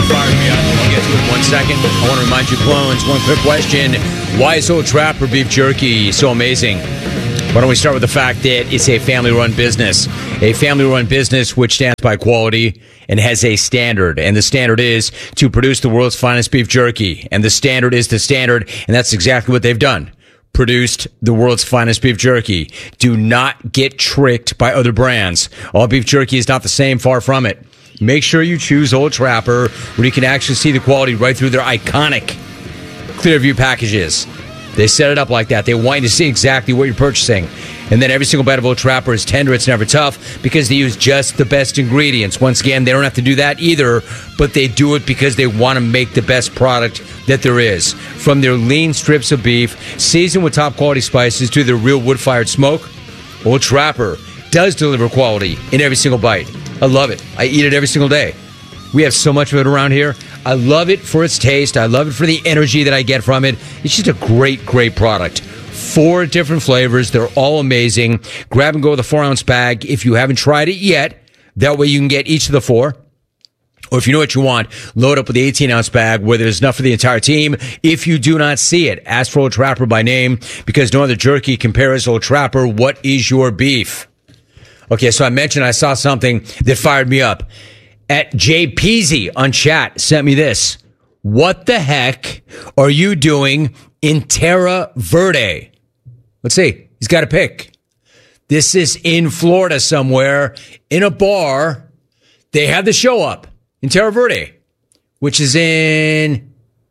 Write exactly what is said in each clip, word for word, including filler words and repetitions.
fired me up. I'll get to it in one second. I want to remind you, clones, one quick question. Why is Old Trapper beef jerky so amazing? Why don't we start with the fact that it's a family-run business. A family-run business which stands by quality and has a standard. And the standard is to produce the world's finest beef jerky. And the standard is the standard, and that's exactly what they've done. Produced the world's finest beef jerky. Do not get tricked by other brands. All beef jerky is not the same, far from it. Make sure you choose Old Trapper, where you can actually see the quality right through their iconic Clearview packages. They set it up like that. They want you to see exactly what you're purchasing. And then every single bite of Old Trapper is tender. It's never tough because they use just the best ingredients. Once again, they don't have to do that either, but they do it because they want to make the best product that there is. From their lean strips of beef, seasoned with top quality spices, to their real wood-fired smoke, Old Trapper does deliver quality in every single bite. I love it. I eat it every single day. We have so much of it around here. I love it for its taste. I love it for the energy that I get from it. It's just a great, great product. Four different flavors. They're all amazing. Grab and go with a four-ounce bag if you haven't tried it yet. That way you can get each of the four. Or if you know what you want, load up with the eighteen-ounce bag where there's enough for the entire team. If you do not see it, ask for Old Trapper by name because no other jerky compares Old Trapper. What is your beef? Okay, so I mentioned I saw something that fired me up. At J Peasy on chat sent me this. What the heck are you doing in Terra Verde? Let's see. He's got a pick. This is in Florida somewhere in a bar. They have the show up in Terra Verde, which is in...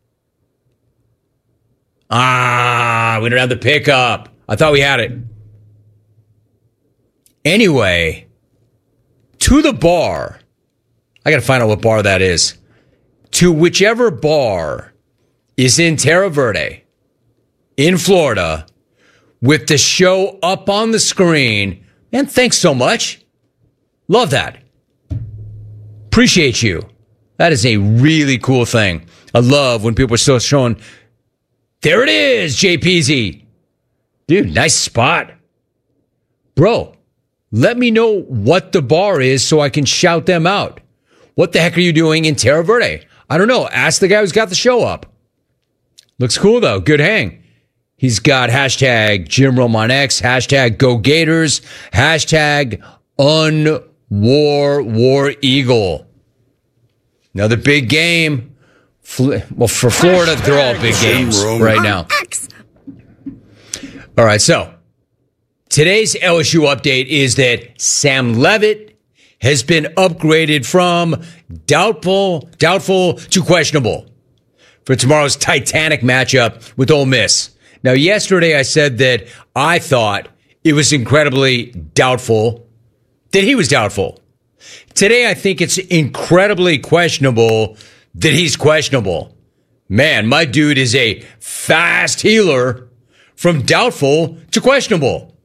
Ah, we don't have the pickup. I thought we had it. Anyway, to the bar... I got to find out what bar that is. To whichever bar is in Terra Verde, in Florida, with the show up on the screen. Man, thanks so much. Love that. Appreciate you. That is a really cool thing. I love when people are still showing, there it is, J P Z. Dude, nice spot. Bro, let me know what the bar is so I can shout them out. What the heck are you doing in Terra Verde? I don't know. Ask the guy who's got the show up. Looks cool, though. Good hang. He's got hashtag Jim Roman X, hashtag Go Gators, hashtag Unwar War Eagle. Another big game. Well, for Florida, they're all big games right now. All right, so today's L S U update is that Sam Leavitt has been upgraded from doubtful, doubtful to questionable for tomorrow's Titanic matchup with Ole Miss. Now, yesterday I said that I thought it was incredibly doubtful that he was doubtful. Today I think it's incredibly questionable that he's questionable. Man, my dude is a fast healer from doubtful to questionable.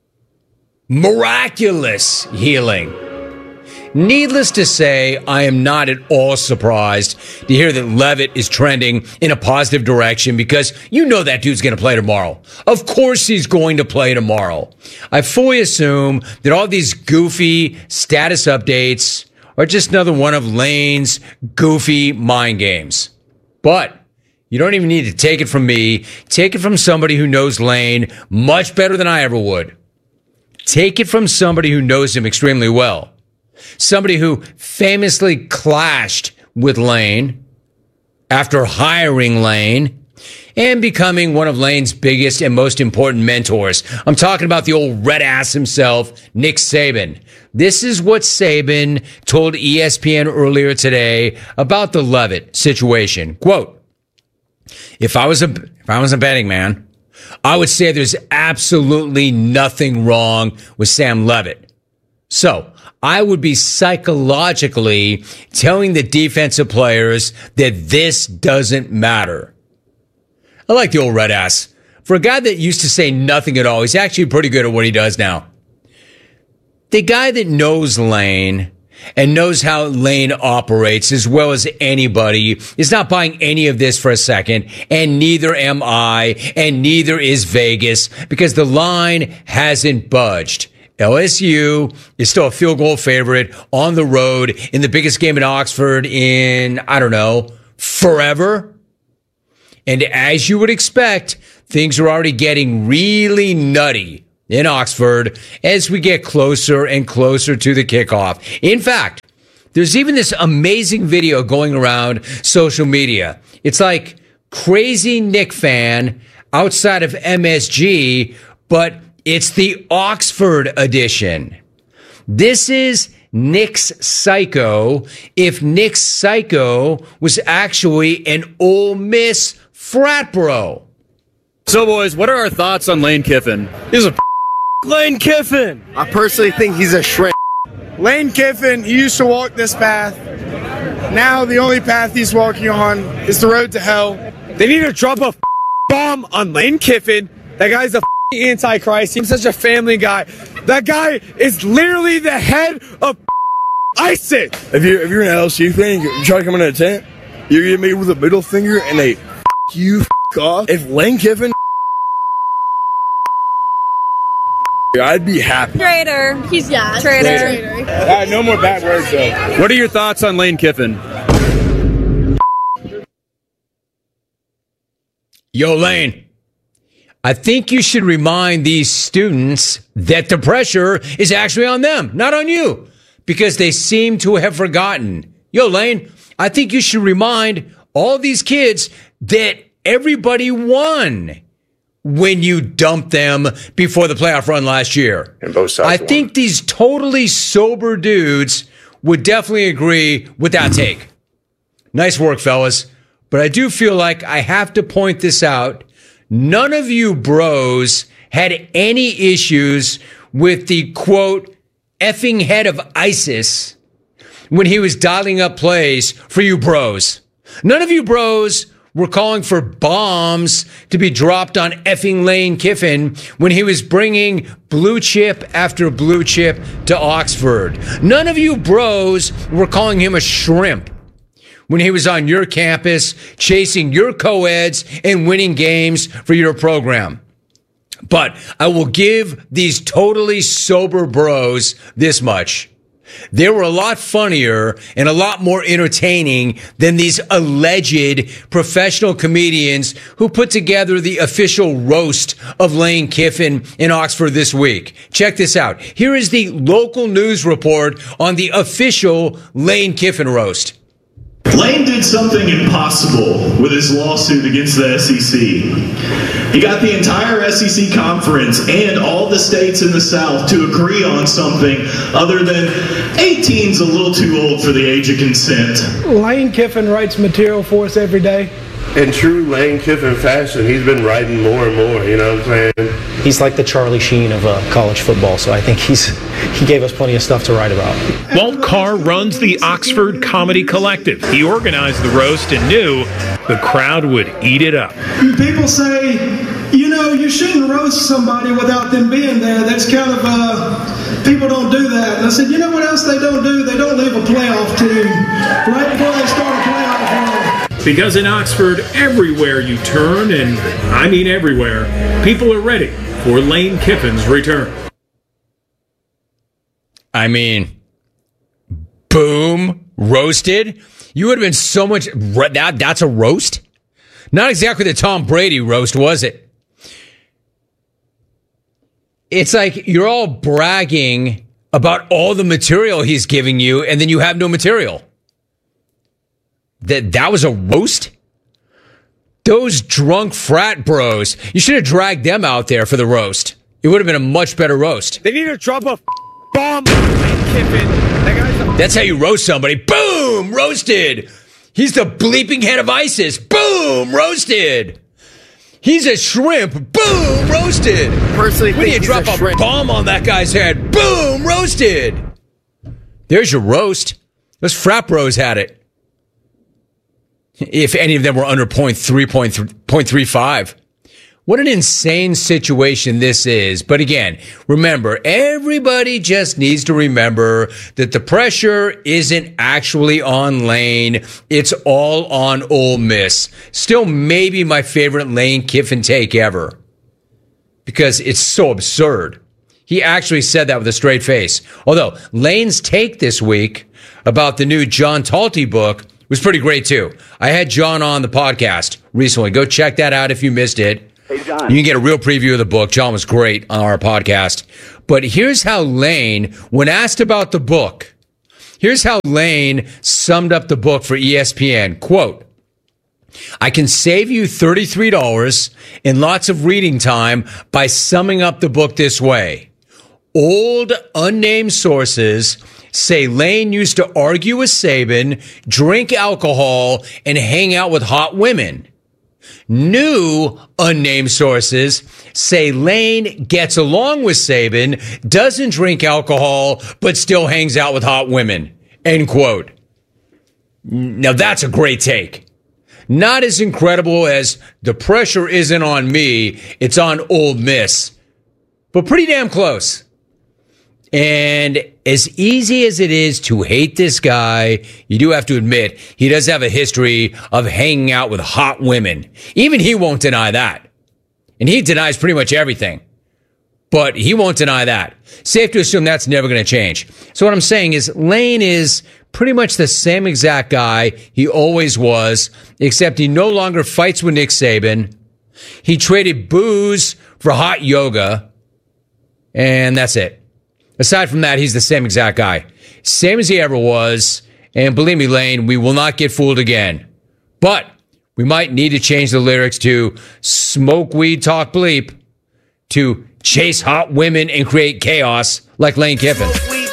Miraculous healing. Needless to say, I am not at all surprised to hear that Leavitt is trending in a positive direction because you know that dude's going to play tomorrow. Of course he's going to play tomorrow. I fully assume that all these goofy status updates are just another one of Lane's goofy mind games. But you don't even need to take it from me. Take it from somebody who knows Lane much better than I ever would. Take it from somebody who knows him extremely well. Somebody who famously clashed with Lane after hiring Lane and becoming one of Lane's biggest and most important mentors. I'm talking about the old red ass himself, Nick Saban. This is what Saban told E S P N earlier today about the Leavitt situation. Quote, if I was a, if I was a betting man, I would say there's absolutely nothing wrong with Sam Leavitt. So I would be psychologically telling the defensive players that this doesn't matter. I like the old red ass. For a guy that used to say nothing at all, he's actually pretty good at what he does now. The guy that knows Lane and knows how Lane operates as well as anybody is not buying any of this for a second, and neither am I, and neither is Vegas, because the line hasn't budged. L S U is still a field goal favorite on the road in the biggest game in Oxford in, I don't know, forever. And as you would expect, things are already getting really nutty in Oxford as we get closer and closer to the kickoff. In fact, there's even this amazing video going around social media. It's like Crazy Nick fan outside of M S G, but it's the Oxford edition. This is Nick's Psycho if Nick's Psycho was actually an Ole Miss frat bro. So, boys, what are our thoughts on Lane Kiffin? He's a Lane Kiffin. I personally think he's a shrimp. Lane Kiffin, he used to walk this path. Now the only path he's walking on is the road to hell. They need to drop a bomb on Lane Kiffin. That guy's a antichrist. He's such a family guy. That guy is literally the head of ISIS. If you're, if you're an L S U fan, you try to come into a tent, you're getting me with a middle finger and a you off. If Lane Kiffin, I'd be happy. Traitor. He's yeah. Traitor. Traitor. Uh, no more bad words though. What are your thoughts on Lane Kiffin? Yo, Lane, I think you should remind these students that the pressure is actually on them, not on you, because they seem to have forgotten. Yo, Lane, I think you should remind all these kids that everybody won when you dumped them before the playoff run last year. And both sides I won. think these totally sober dudes would definitely agree with that take. Nice work, fellas. But I do feel like I have to point this out. None of you bros had any issues with the, quote, effing head of ISIS when he was dialing up plays for you bros. None of you bros were calling for bombs to be dropped on effing Lane Kiffin when he was bringing blue chip after blue chip to Oxford. None of you bros were calling him a shrimp when he was on your campus chasing your co-eds and winning games for your program. But I will give these totally sober bros this much. They were a lot funnier and a lot more entertaining than these alleged professional comedians who put together the official roast of Lane Kiffin in Oxford this week. Check this out. Here is the local news report on the official Lane Kiffin roast. Lane did something impossible with his lawsuit against the S E C. He got the entire S E C conference and all the states in the South to agree on something other than eighteen's a little too old for the age of consent. Lane Kiffin writes material for us every day. In true Lane Kiffin fashion, he's been writing more and more, you know what I'm saying? He's like the Charlie Sheen of uh, college football, so I think he's he gave us plenty of stuff to write about. Walt Carr runs the Oxford Comedy Collective. He organized the roast and knew the crowd would eat it up. People say, you know, you shouldn't roast somebody without them being there. That's kind of, uh, people don't do that. And I said, you know what else they don't do? They don't leave a playoff team right before they start a playoff run. Because in Oxford, everywhere you turn, and I mean everywhere, people are ready for Lane Kiffin's return. I mean, boom, roasted. You would have been so much, that, that's a roast? Not exactly the Tom Brady roast, was it? It's like you're all bragging about all the material he's giving you, and then you have no material. That that was a roast? Those drunk frat bros, you should have dragged them out there for the roast. It would have been a much better roast. They need to drop a bomb on Lane Kiffin. That guy's a That's how you roast somebody. Boom! Roasted! He's the bleeping head of ISIS. Boom! Roasted! He's a shrimp. Boom! Roasted! Personally, We need to drop a, a bomb on that guy's head. Boom! Roasted! There's your roast. Those frat bros had it. If any of them were under point three, point three five. What an insane situation this is. But again, remember, everybody just needs to remember that the pressure isn't actually on Lane. It's all on Ole Miss. Still maybe my favorite Lane Kiffin take ever. Because it's so absurd. He actually said that with a straight face. Although Lane's take this week about the new John Talty book was pretty great too. I had John on the podcast recently. Go check that out if you missed it. Hey, John. You can get a real preview of the book. John was great on our podcast. But here's how Lane, when asked about the book, here's how Lane summed up the book for E S P N. Quote, I can save you thirty-three dollars and lots of reading time by summing up the book this way. Old unnamed sources say Lane used to argue with Saban, drink alcohol, and hang out with hot women. New unnamed sources say Lane gets along with Saban, doesn't drink alcohol, but still hangs out with hot women. End quote. Now that's a great take. Not as incredible as the pressure isn't on me, it's on Ole Miss. But pretty damn close. And as easy as it is to hate this guy, you do have to admit he does have a history of hanging out with hot women. Even he won't deny that. And he denies pretty much everything. But he won't deny that. Safe to assume that's never going to change. So what I'm saying is Lane is pretty much the same exact guy he always was, except he no longer fights with Nick Saban. He traded booze for hot yoga. And that's it. Aside from that, he's the same exact guy. Same as he ever was. And believe me, Lane, we will not get fooled again. But we might need to change the lyrics to smoke weed, talk bleep, to chase hot women and create chaos like Lane Kiffin.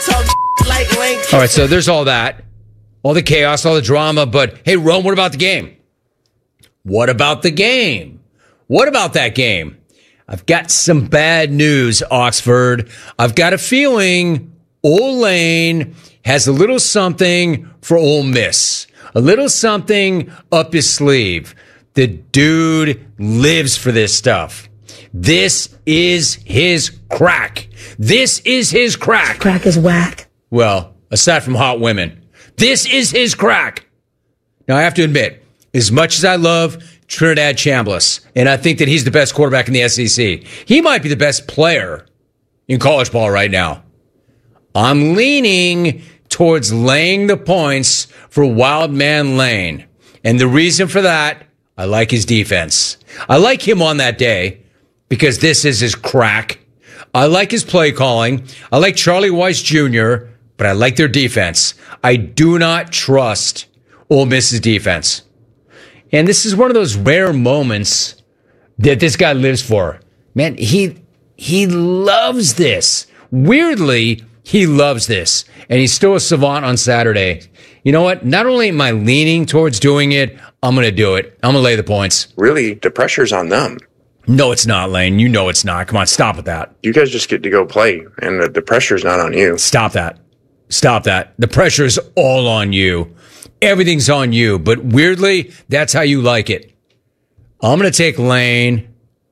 All right, so there's all that. All the chaos, all the drama. But hey, Rome, what about the game? What about the game? What about that game? I've got some bad news, Oxford. I've got a feeling Ole Lane has a little something for Ole Miss. A little something up his sleeve. The dude lives for this stuff. This is his crack. This is his crack. Crack is whack. Well, aside from hot women, this is his crack. Now, I have to admit, as much as I love Trinidad Chambliss, and I think that he's the best quarterback in the S E C, he might be the best player in college ball right now. I'm leaning towards laying the points for Wild Man Lane. And the reason for that, I like his defense. I like him on that day because this is his crack. I like his play calling. I like Charlie Weiss Junior, but I like their defense. I do not trust Ole Miss's defense. And this is one of those rare moments that this guy lives for. Man, he he loves this. Weirdly, he loves this. And he's still a savant on Saturday. You know what? Not only am I leaning towards doing it, I'm going to do it. I'm going to lay the points. Really, the pressure's on them. No, it's not, Lane. You know it's not. Come on, stop with that. You guys just get to go play, and the, the pressure's not on you. Stop that. Stop that. The pressure is all on you. Everything's on you, but weirdly, that's how you like it. I'm going to take Lane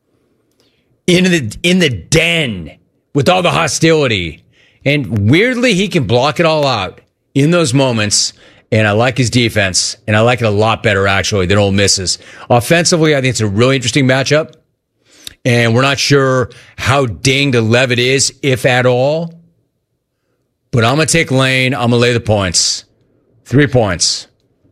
in the in the den with all the hostility. And weirdly, he can block it all out in those moments. And I like his defense. And I like it a lot better, actually, than Ole Miss's. Offensively, I think it's a really interesting matchup. And we're not sure how dinged Levitt is, if at all. But I'm going to take Lane. I'm going to lay the points. Three points.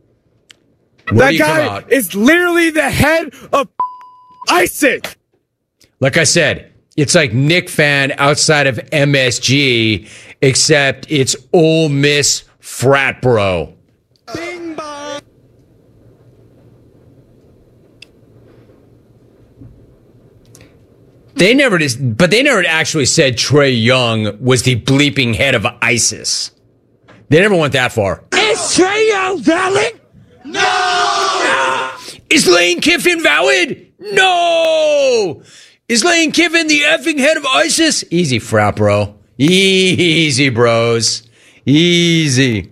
Where that guy is literally the head of ISIS. Like I said, it's like Nick Fan outside of M S G, except it's Ole Miss frat bro. Bing bong. They never, but they never actually said Trae Young was the bleeping head of ISIS. They never went that far. Is Trae Young valid? No! Is Lane Kiffin valid? No! Is Lane Kiffin the effing head of ISIS? Easy, frat bro. Easy, bros. Easy.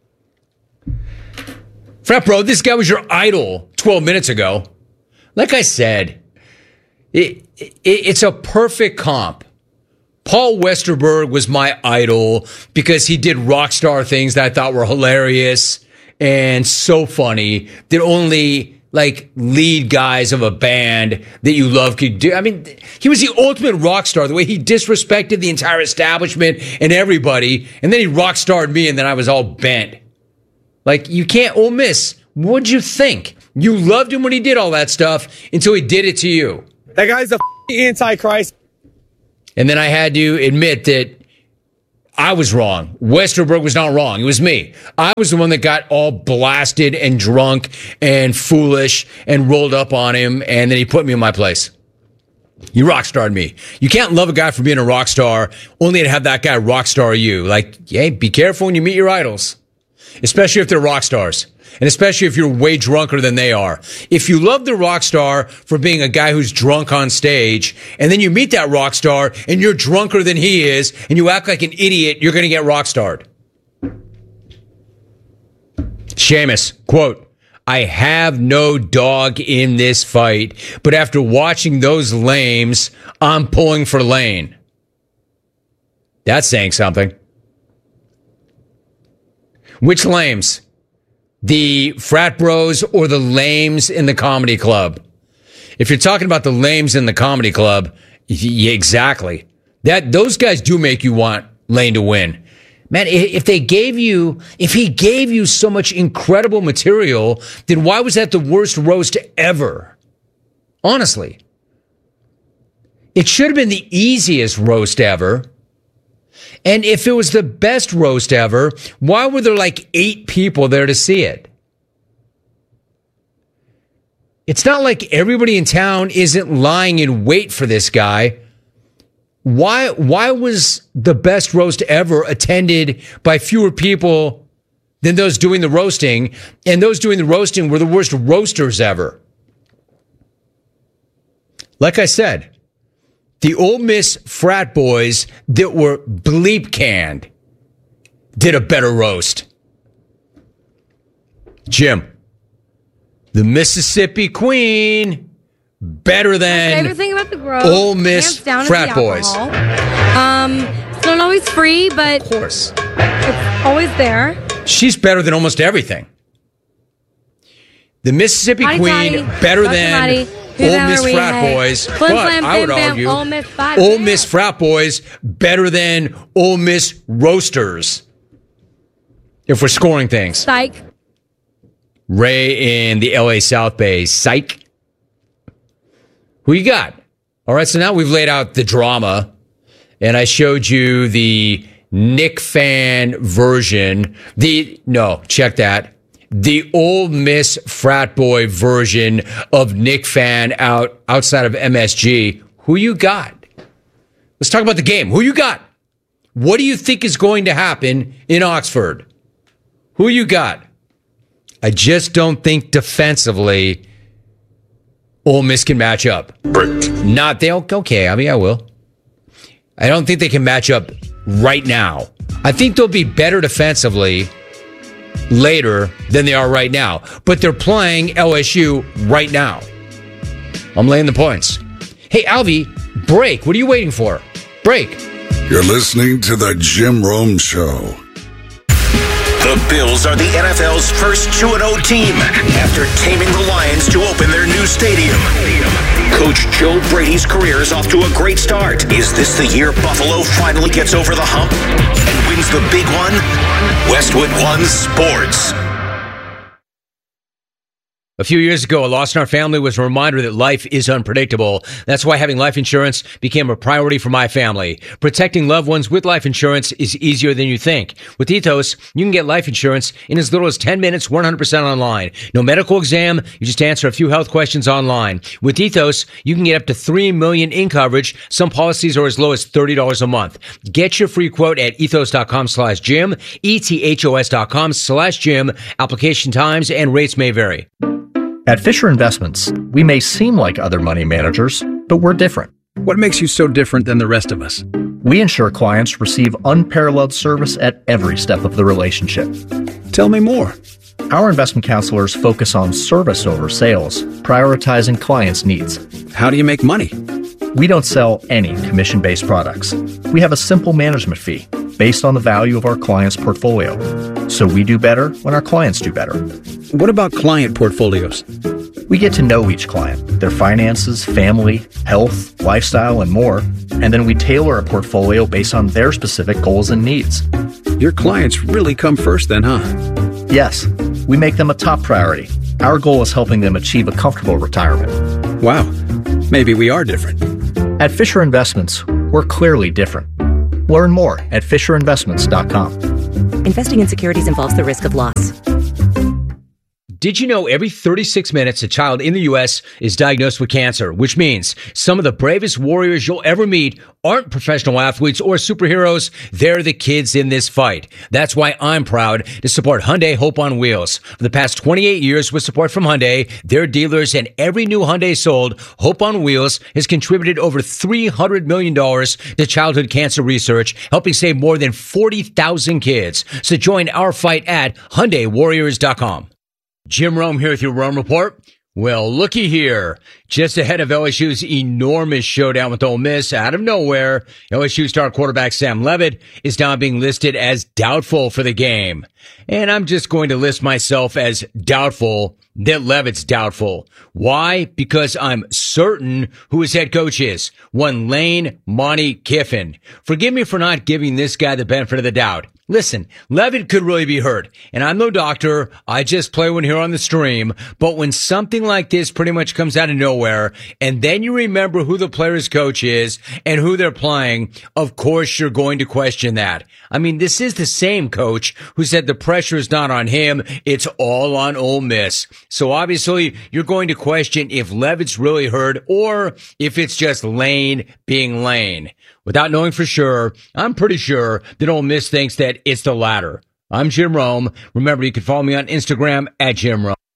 Frat bro, this guy was your idol twelve minutes ago. Like I said, it, it, it's a perfect comp. Paul Westerberg was my idol because he did rock star things that I thought were hilarious and so funny that only like lead guys of a band that you love could do. I mean, he was the ultimate rock star, the way he disrespected the entire establishment and everybody. And then he rock starred me and then I was all bent. Like, you can't, Ole Miss, what'd you think? You loved him when he did all that stuff until he did it to you. That guy's a antichrist. And then I had to admit that I was wrong. Westerberg was not wrong. It was me. I was the one that got all blasted and drunk and foolish and rolled up on him, and then he put me in my place. You rock starred me. You can't love a guy for being a rock star only to have that guy rock star you. Like, hey, be careful when you meet your idols, especially if they're rock stars. And especially if you're way drunker than they are. If you love the rock star for being a guy who's drunk on stage, and then you meet that rock star and you're drunker than he is, and you act like an idiot, you're going to get rock starred. Seamus, quote, I have no dog in this fight, but after watching those lames, I'm pulling for Lane. That's saying something. Which lames? The frat bros or the lames in the comedy club? If you're talking about the lames in the comedy club, yeah, exactly. That those guys do make you want Lane to win. Man, if they gave you, if he gave you so much incredible material, then why was that the worst roast ever? Honestly. It should have been the easiest roast ever. And if it was the best roast ever, why were there like eight people there to see it? It's not like everybody in town isn't lying in wait for this guy. Why, why was the best roast ever attended by fewer people than those doing the roasting? And those doing the roasting were the worst roasters ever. Like I said, the Ole Miss frat boys that were bleep canned did a better roast. Jim, the Mississippi Queen, better than My favorite thing about the Grove, Ole Miss hands down, frat is the boys. alcohol. Um, it's not always free, but of course, it's always there. She's better than almost everything. The Mississippi Potty, Queen, potty, better potty, than potty. Ole Miss frat boys. Flim, But flam, I would bim, bam, argue Ole Miss five, Ole bam. Miss frat boys better than Ole Miss roasters. If we're scoring things. Psych. Ray in the L A South Bay. Psych. Who you got? All right, so now we've laid out the drama, and I showed you the Nick Fan version. The, no, check that. The Ole Miss frat boy version of Nick Fan out outside of M S G. Who you got? Let's talk about the game. Who you got? What do you think is going to happen in Oxford? Who you got? I just don't think defensively Ole Miss can match up. Not they okay. I mean, I will. I don't think they can match up right now. I think they'll be better defensively later than they are right now. But they're playing L S U right now. I'm laying the points. Hey, Alvy, break. What are you waiting for? Break. You're listening to the Jim Rome Show. The Bills are the N F L's first two and oh team after taming the Lions to open their new stadium. Coach Joe Brady's career is off to a great start. Is this the year Buffalo finally gets over the hump and wins the big one? Westwood One Sports. A few years ago, a loss in our family was a reminder that life is unpredictable. That's why having life insurance became a priority for my family. Protecting loved ones with life insurance is easier than you think. With Ethos, you can get life insurance in as little as ten minutes, one hundred percent online. No medical exam, you just answer a few health questions online. With Ethos, you can get up to three million dollars in coverage. Some policies are as low as thirty dollars a month. Get your free quote at ethos.com slash Jim, E-T-H-O-S dot com slash Jim. Application times and rates may vary. At Fisher Investments, we may seem like other money managers, but we're different. What makes you so different than the rest of us? We ensure clients receive unparalleled service at every step of the relationship. Tell me more. Our investment counselors focus on service over sales, prioritizing clients' needs. How do you make money? We don't sell any commission-based products. We have a simple management fee based on the value of our clients' portfolio. So we do better when our clients do better. What about client portfolios? We We get to know each client, their finances, family, health, lifestyle, and more, and then we tailor a portfolio based on their specific goals and needs. Your clients really come first then, huh? Yes, we make them a top priority. Our goal is helping them achieve a comfortable retirement. Wow, maybe we are different. At Fisher Investments, we're clearly different. Learn more at fisher investments dot com. Investing in securities involves the risk of loss. Did you know every thirty-six minutes a child in the U S is diagnosed with cancer, which means some of the bravest warriors you'll ever meet aren't professional athletes or superheroes. They're the kids in this fight. That's why I'm proud to support Hyundai Hope on Wheels. For the past twenty-eight years with support from Hyundai, their dealers, and every new Hyundai sold, Hope on Wheels has contributed over three hundred million dollars to childhood cancer research, helping save more than forty thousand kids. So join our fight at Hyundai Warriors dot com. Jim Rome here with your Rome Report. Well, looky here. Just ahead of L S U's enormous showdown with Ole Miss, out of nowhere, L S U star quarterback Sam Leavitt is now being listed as doubtful for the game. And I'm just going to list myself as doubtful that Leavitt's doubtful. Why? Because I'm certain who his head coach is. One Lane Monty Kiffin. Forgive me for not giving this guy the benefit of the doubt. Listen, Leavitt could really be hurt, and I'm no doctor. I just play one here on the stream. But when something like this pretty much comes out of nowhere, and then you remember who the player's coach is and who they're playing, of course you're going to question that. I mean, this is the same coach who said the pressure is not on him, it's all on Ole Miss. So obviously, you're going to question if Leavitt's really hurt or if it's just Lane being Lane. Without knowing for sure, I'm pretty sure that Ole Miss thinks that it's the latter. I'm Jim Rome. Remember, you can follow me on Instagram at Jim Rome.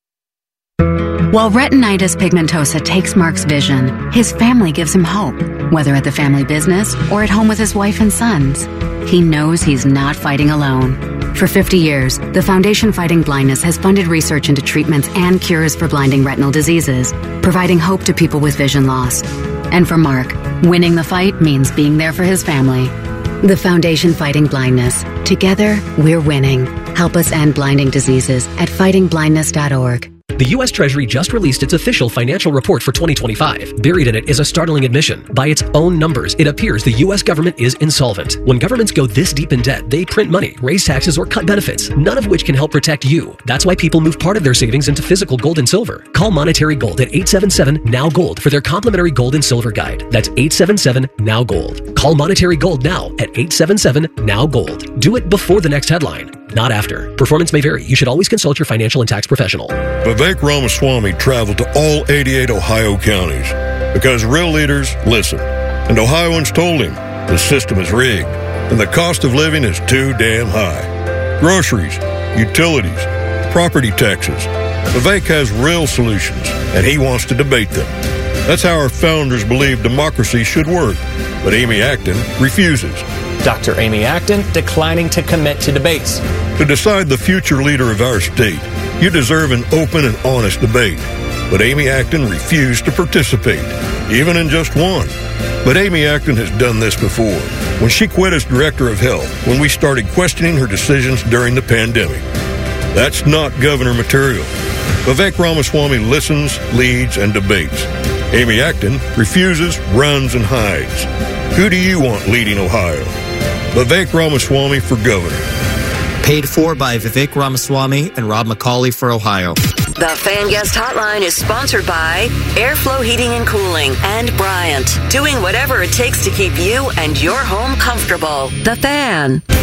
While retinitis pigmentosa takes Mark's vision, his family gives him hope, whether at the family business or at home with his wife and sons. He knows he's not fighting alone. For fifty years, the Foundation Fighting Blindness has funded research into treatments and cures for blinding retinal diseases, providing hope to people with vision loss. And for Mark, winning the fight means being there for his family. The Foundation Fighting Blindness. Together, we're winning. Help us end blinding diseases at fighting blindness dot org. The U S Treasury just released its official financial report for twenty twenty-five. Buried in it is a startling admission. By its own numbers, it appears the U S government is insolvent. When governments go this deep in debt, they print money, raise taxes, or cut benefits, none of which can help protect you. That's why people move part of their savings into physical gold and silver. Call Monetary Gold at eight seven seven, N O W Gold for their complimentary gold and silver guide. That's eight seven seven, N O W Gold. Call Monetary Gold now at eight seven seven, N O W Gold. Do it before the next headline, not after. Performance may vary. You should always consult your financial and tax professional. Vivek Ramaswamy traveled to all eighty-eight Ohio counties because real leaders listen. And Ohioans told him the system is rigged and the cost of living is too damn high. Groceries, utilities, property taxes. Vivek has real solutions and he wants to debate them. That's how our founders believed democracy should work. But Amy Acton refuses. Doctor Amy Acton declining to commit to debates. To decide the future leader of our state, you deserve an open and honest debate. But Amy Acton refused to participate, even in just one. But Amy Acton has done this before, when she quit as director of health, when we started questioning her decisions during the pandemic. That's not governor material. Vivek Ramaswamy listens, leads, and debates. Amy Acton refuses, runs, and hides. Who do you want leading Ohio? Vivek Ramaswamy for governor. Paid for by Vivek Ramaswamy and Rob McCauley for Ohio. The Fan Guest Hotline is sponsored by Airflow Heating and Cooling and Bryant, doing whatever it takes to keep you and your home comfortable. The Fan.